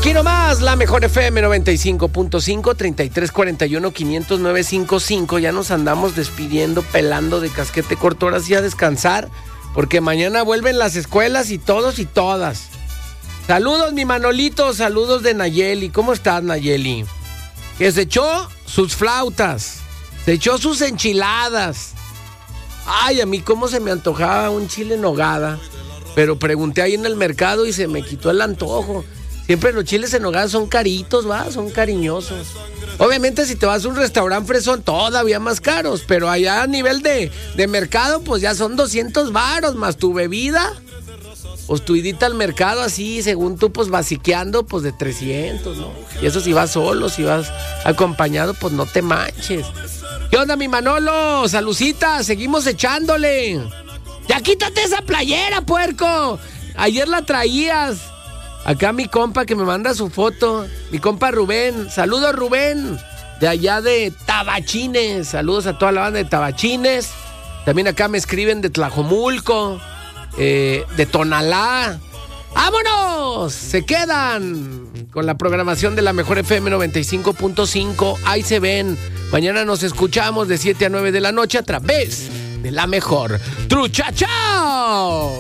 Aquí nomás, la mejor FM 95.5, 3341-50955. Ya nos andamos despidiendo, pelando de casquete corto. Ahora sí a descansar, porque mañana vuelven las escuelas y todos y todas. Saludos, mi Manolito, saludos de Nayeli. ¿Cómo estás, Nayeli? Que se echó sus flautas, se echó sus enchiladas. Ay, a mí cómo se me antojaba un chile en nogada. Pero pregunté ahí en el mercado y se me quitó el antojo. Siempre los chiles en nogada son caritos, ¿va? Son cariñosos. Obviamente si te vas a un restaurante fresón, todavía más caros. Pero allá a nivel de mercado, pues ya son 200 varos más tu bebida. Pues tu idita al mercado así, según tú, pues basiqueando, pues de 300, ¿no? Y eso si vas solo, si vas acompañado, pues no te manches. ¿Qué onda, mi Manolo? Salucita, seguimos echándole. ¡Ya quítate esa playera, puerco! Ayer la traías. Acá mi compa que me manda su foto, mi compa Rubén. Saludos, Rubén, de allá de Tabachines. Saludos a toda la banda de Tabachines. También acá me escriben de Tlajomulco, de Tonalá. ¡Vámonos! Se quedan con la programación de la mejor FM 95.5. Ahí se ven. Mañana nos escuchamos de 7 a 9 de la noche a través de la mejor. ¡Trucha, chao!